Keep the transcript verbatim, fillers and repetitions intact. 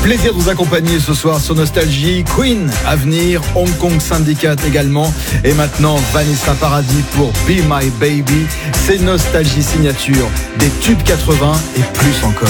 Plaisir de vous accompagner ce soir sur Nostalgie. Queen à venir, Hong Kong Syndicate également. Et maintenant, Vanessa Paradis pour Be My Baby. C'est Nostalgie signature des tubes quatre-vingts et plus encore.